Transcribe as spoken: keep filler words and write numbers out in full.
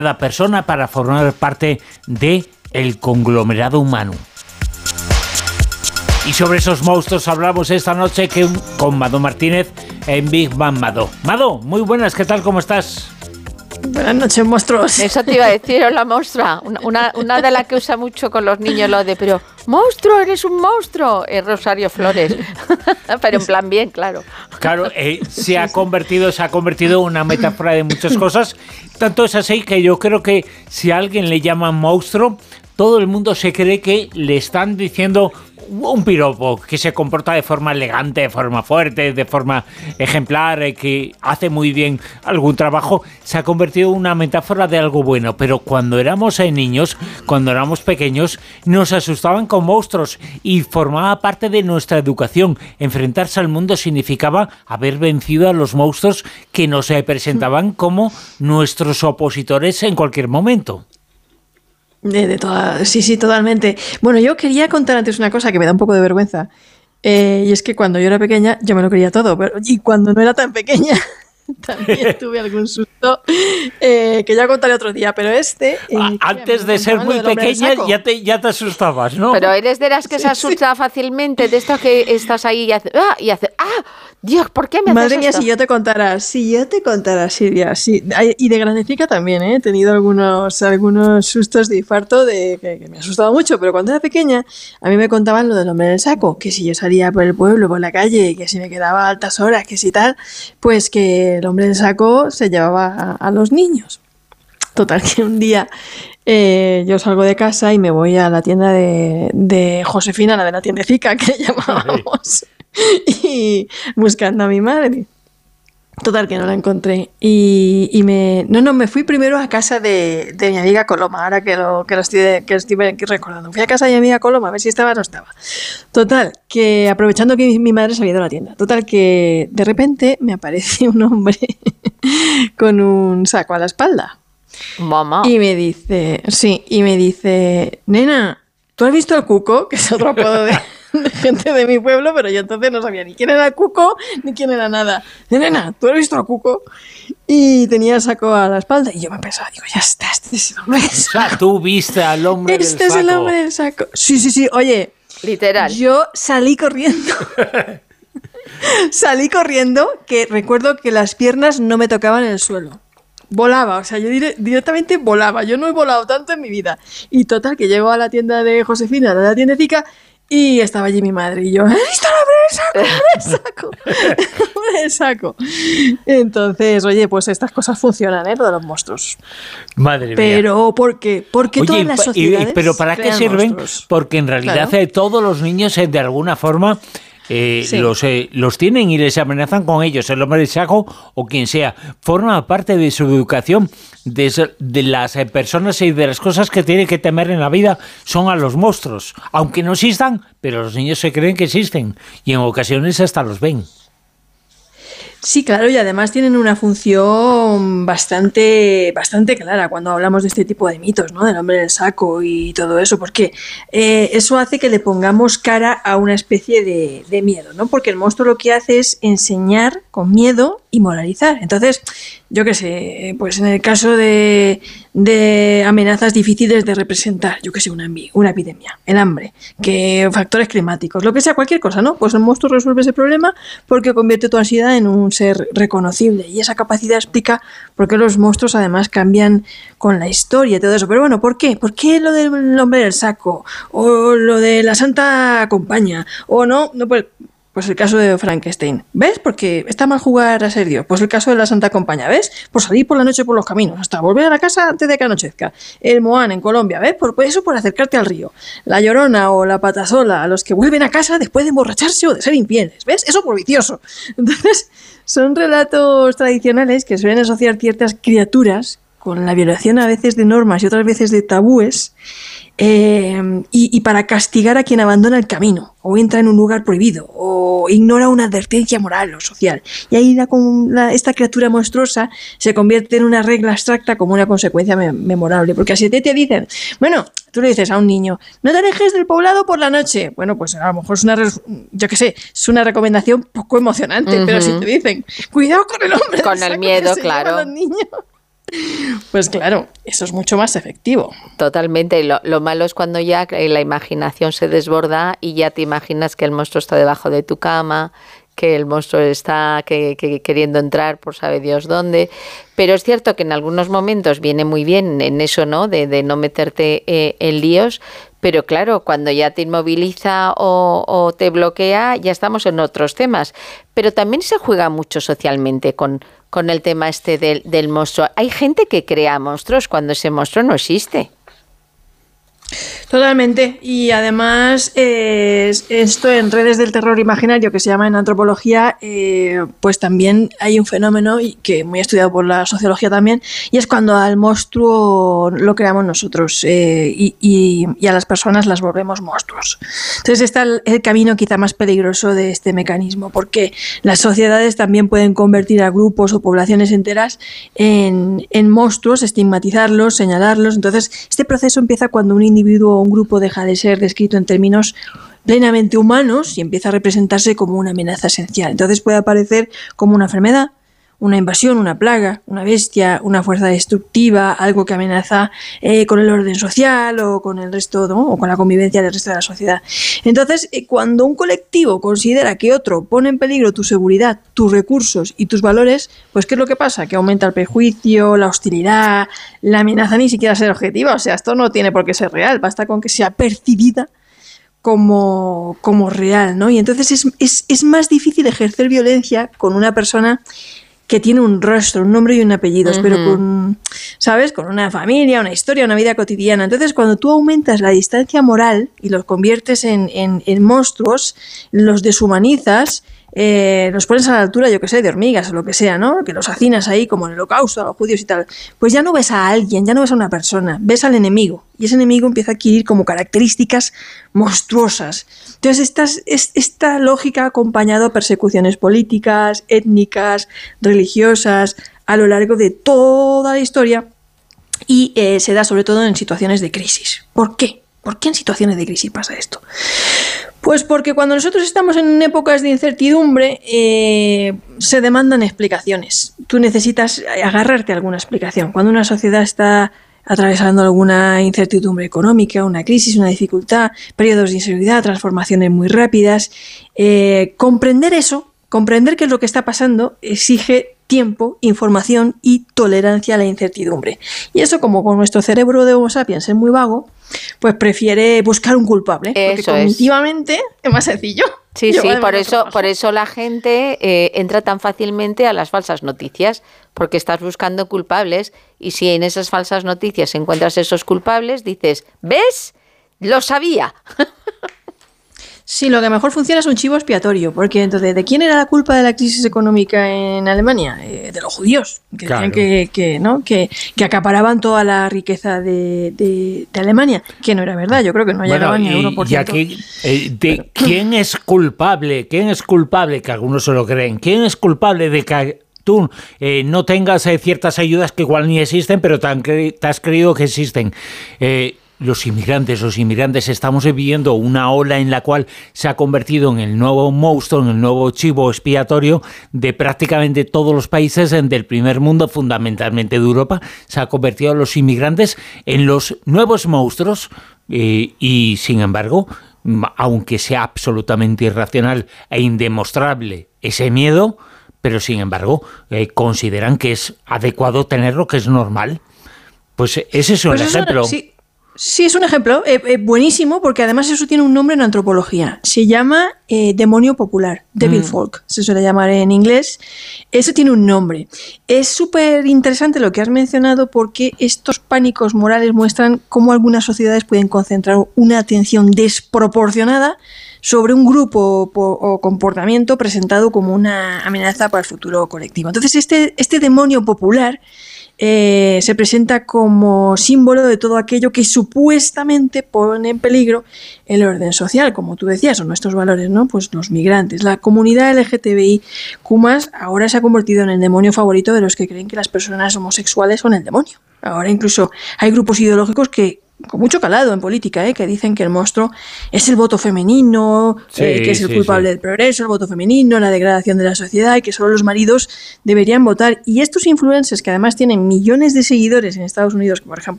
cada persona para formar parte de el conglomerado humano. Y sobre esos monstruos hablamos esta noche que, con Mado Martínez en Big Bang Mado. Mado, muy buenas, ¿qué tal? ¿Cómo estás? Buenas noches, monstruos. Eso te iba a decir, hola, monstrua. Una, una, una de las que usa mucho con los niños lo de, pero, monstruo, eres un monstruo. Es Rosario Flores. Pero en plan bien, claro. Claro, eh, se ha convertido, se ha convertido en una metáfora de muchas cosas. Tanto es así que yo creo que si a alguien le llaman monstruo, todo el mundo se cree que le están diciendo un piropo, que se comporta de forma elegante, de forma fuerte, de forma ejemplar, eh, que hace muy bien algún trabajo. Se ha convertido en una metáfora de algo bueno, pero cuando éramos eh, niños, cuando éramos pequeños, nos asustaban con monstruos y formaba parte de nuestra educación. Enfrentarse al mundo significaba haber vencido a los monstruos que nos eh, presentaban como nuestros opositores en cualquier momento. De, de toda, sí, sí, totalmente. Bueno, yo quería contar antes una cosa que me da un poco de vergüenza. Eh, y es que cuando yo era pequeña, yo me lo creía todo. Pero, y cuando no era tan pequeña, también tuve algún susto eh, que ya contaré otro día. Pero este... Eh, Antes de ser muy pequeña, ya te, ya te asustabas, ¿no? Pero eres de las que se asusta sí, sí. fácilmente, de esto que estás ahí y haces... ¡Ah! Y hace, ¡ah! Dios, ¿por qué me haces Madre mía, esto? si yo te contara, si yo te contara, Silvia, sí, y de grandecica también, ¿eh? He tenido algunos, algunos sustos de infarto de, que, que me asustaba mucho, pero cuando era pequeña, a mí me contaban lo del hombre en el saco, que si yo salía por el pueblo, por la calle, que si me quedaba a altas horas, que si tal, pues que el hombre en el saco se llevaba a, a los niños. Total, que un día eh, yo salgo de casa y me voy a la tienda de, de Josefina, la de la tiendecica, que le llamábamos. Y buscando a mi madre. Total, que no la encontré. Y, y me. No, no, me fui primero a casa de, de mi amiga Coloma, ahora que lo, que lo estoy, que lo estoy recordando. Fui a casa de mi amiga Coloma a ver si estaba o no estaba. Total, que aprovechando que mi, mi madre se había ido a la tienda. Total, que de repente me aparece un hombre con un saco a la espalda. Mamá. Y me dice, sí, y me dice, nena, ¿tú has visto al Cuco? Que es otro apodo de, de gente de mi pueblo, pero yo entonces no sabía ni quién era el Cuco, ni quién era nada. De nena, ¿tú has visto al Cuco? Y tenía el saco a la espalda, y yo me pensaba, digo, ya está, este es el hombre del saco. O sea, tú viste al hombre del este saco. Este es el hombre del saco. Sí, sí, sí, oye. Literal. Yo salí corriendo. Salí corriendo, que recuerdo que las piernas no me tocaban el suelo. Volaba, o sea, yo dire- directamente volaba. Yo no he volado tanto en mi vida. Y total, que llego a la tienda de Josefina, a la tiendecica, y estaba allí mi madre. Y yo, ¡he visto el hombre del saco! ¡El hombre del saco! ¡El hombre del saco! Entonces, oye, pues estas cosas funcionan, ¿eh? Lo de los monstruos. Madre mía. Pero, ¿por qué? Porque Oye, todas las sociedades y, pero ¿para qué sirven? Monstruos. Porque en realidad claro. eh, todos los niños, eh, de alguna forma... Eh, sí. los, eh, los tienen y les amenazan con ellos, el hombre del saco o quien sea. Forma parte de su educación, de, de las eh, personas y de las cosas que tienen que temer en la vida son a los monstruos, aunque no existan, pero los niños se creen que existen y en ocasiones hasta los ven. Sí, claro, y además tienen una función bastante, bastante clara cuando hablamos de este tipo de mitos, ¿no? Del hombre del saco y todo eso, porque eh, eso hace que le pongamos cara a una especie de, de miedo, ¿no? Porque el monstruo lo que hace es enseñar con miedo y moralizar. Entonces, yo qué sé, pues en el caso de, de amenazas difíciles de representar, yo qué sé, una, una epidemia, el hambre, que factores climáticos, lo que sea, cualquier cosa, ¿no? Pues el monstruo resuelve ese problema porque convierte tu ansiedad en un ser reconocible, y esa capacidad explica por qué los monstruos además cambian con la historia y todo eso. Pero bueno, ¿por qué? ¿Por qué lo del hombre del saco? O lo de la Santa Compañía, o no, no pues, pues el caso de Frankenstein, ¿ves? Porque está mal jugar a ser Dios. Pues el caso de la Santa Compañía, ¿ves? Por salir por la noche por los caminos hasta volver a la casa antes de que anochezca. El Moán en Colombia, ¿ves? Por eso, por acercarte al río. La Llorona o la Patasola, a los que vuelven a casa después de emborracharse o de ser infieles, ¿ves? Eso por vicioso. Entonces, son relatos tradicionales que suelen asociar ciertas criaturas con la violación a veces de normas y otras veces de tabúes, eh, y, y para castigar a quien abandona el camino o entra en un lugar prohibido o ignora una advertencia moral o social. Y ahí la, la, esta criatura monstruosa se convierte en una regla abstracta como una consecuencia me, memorable. Porque así te, te dicen, bueno, tú le dices a un niño, no te alejes del poblado por la noche. Bueno, pues a lo mejor es una, yo qué sé, es una recomendación poco emocionante, uh-huh. Pero si te dicen, cuidado con el hombre, con el miedo, claro. Los niños. Pues claro, eso es mucho más efectivo. Totalmente. Lo, lo malo es cuando ya la imaginación se desborda y ya te imaginas que el monstruo está debajo de tu cama, que el monstruo está que, que, queriendo entrar por sabe Dios dónde. Pero es cierto que en algunos momentos viene muy bien en eso, ¿no? De, de no meterte eh, en líos. Pero claro, cuando ya te inmoviliza o, o te bloquea, ya estamos en otros temas. Pero también se juega mucho socialmente con, con el tema este del, del monstruo. Hay gente que crea monstruos cuando ese monstruo no existe. Totalmente, y además eh, esto en redes del terror imaginario que se llama en antropología, eh, pues también hay un fenómeno y que muy estudiado por la sociología también, y es cuando al monstruo lo creamos nosotros eh, y, y, y a las personas las volvemos monstruos. Entonces está el, el camino quizá más peligroso de este mecanismo, porque las sociedades también pueden convertir a grupos o poblaciones enteras en, en monstruos, estigmatizarlos, señalarlos. Entonces este proceso empieza cuando un individuo un grupo deja de ser descrito en términos plenamente humanos y empieza a representarse como una amenaza esencial. Entonces puede aparecer como una enfermedad, una invasión, una plaga, una bestia, una fuerza destructiva, algo que amenaza eh, con el orden social o con el resto, ¿no? O con la convivencia del resto de la sociedad. Entonces, eh, cuando un colectivo considera que otro pone en peligro tu seguridad, tus recursos y tus valores, pues ¿qué es lo que pasa? Que aumenta el prejuicio, la hostilidad, la amenaza ni siquiera ser objetiva. O sea, esto no tiene por qué ser real, basta con que sea percibida como, como real, ¿no? Y entonces es, es, es más difícil ejercer violencia con una persona que tiene un rostro, un nombre y un apellido, uh-huh. pero con, ¿sabes? Con una familia, una historia, una vida cotidiana. Entonces, cuando tú aumentas la distancia moral y los conviertes en, en, en monstruos, los deshumanizas, eh, los pones a la altura, yo que sé, de hormigas o lo que sea, ¿no? Que los hacinas ahí como en el Holocausto, a los judíos y tal. Pues ya no ves a alguien, ya no ves a una persona, ves al enemigo. Y ese enemigo empieza a adquirir como características monstruosas. Entonces, esta, es, esta lógica ha acompañado a persecuciones políticas, étnicas, religiosas, a lo largo de toda la historia y eh, se da sobre todo en situaciones de crisis. ¿Por qué? ¿Por qué en situaciones de crisis pasa esto? Pues porque cuando nosotros estamos en épocas de incertidumbre eh, se demandan explicaciones. Tú necesitas agarrarte a alguna explicación. Cuando una sociedad está atravesando alguna incertidumbre económica, una crisis, una dificultad, periodos de inseguridad, transformaciones muy rápidas, eh, comprender eso, comprender qué es lo que está pasando, exige tiempo, información y tolerancia a la incertidumbre. Y eso, como con nuestro cerebro de Homo sapiens es muy vago, pues prefiere buscar un culpable, porque eso cognitivamente es. es más sencillo. Sí, sí, por eso, por eso la gente eh, entra tan fácilmente a las falsas noticias, porque estás buscando culpables y si en esas falsas noticias encuentras esos culpables, dices, ¿ves? ¡Lo sabía! Sí, lo que mejor funciona es un chivo expiatorio, porque entonces, ¿de quién era la culpa de la crisis económica en Alemania? Eh, de los judíos, que claro. decían que, que, ¿no? que, que acaparaban toda la riqueza de, de, de Alemania, que no era verdad, yo creo que no bueno, llegaban ni a uno por ciento. Y aquí, eh, de, ¿quién es culpable? ¿Quién es culpable? Que algunos se lo creen. ¿Quién es culpable de que tú eh, no tengas eh, ciertas ayudas que igual ni existen, pero te, han cre- te has creído que existen? Eh, Los inmigrantes, los inmigrantes, estamos viviendo una ola en la cual se ha convertido en el nuevo monstruo, en el nuevo chivo expiatorio de prácticamente todos los países del primer mundo, fundamentalmente de Europa. Se ha convertido a los inmigrantes en los nuevos monstruos eh, y, sin embargo, aunque sea absolutamente irracional e indemostrable ese miedo, pero, sin embargo, eh, consideran que es adecuado tenerlo, que es normal. Pues ese es un pues ejemplo. Eso, sí. Sí, es un ejemplo eh, eh, buenísimo, porque además eso tiene un nombre en antropología. Se llama eh, demonio popular, devil mm. folk, se suele llamar en inglés. Eso tiene un nombre. Es súper interesante lo que has mencionado, porque estos pánicos morales muestran cómo algunas sociedades pueden concentrar una atención desproporcionada sobre un grupo o comportamiento presentado como una amenaza para el futuro colectivo. Entonces, este, este demonio popular Eh, se presenta como símbolo de todo aquello que supuestamente pone en peligro el orden social, como tú decías, son nuestros valores, ¿no? Pues los migrantes. La comunidad L G T B I Q más, ahora se ha convertido en el demonio favorito de los que creen que las personas homosexuales son el demonio. Ahora incluso hay grupos ideológicos que con mucho calado en política, ¿eh? Que dicen que el monstruo es el voto femenino, sí, eh, que es el sí, culpable sí. del progreso, el voto femenino, la degradación de la sociedad y que solo los maridos deberían votar. Y estos influencers, que además tienen millones de seguidores en Estados Unidos, que por ejemplo